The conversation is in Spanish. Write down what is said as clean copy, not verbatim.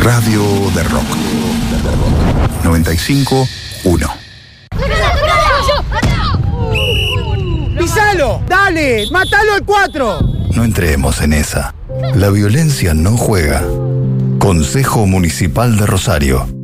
Radio de Rock. 95.1. ¡Pisalo! ¡Dale! ¡Matalo al 4! No entremos en esa. La violencia no juega. Consejo Municipal de Rosario.